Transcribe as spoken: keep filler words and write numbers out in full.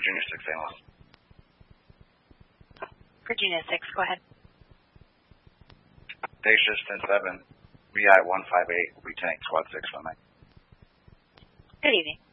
Virginia six, Saint Louis. Virginia six, go ahead. Dacia ten seven, V I one five eight, Lieutenant Squad six, one night. Good evening.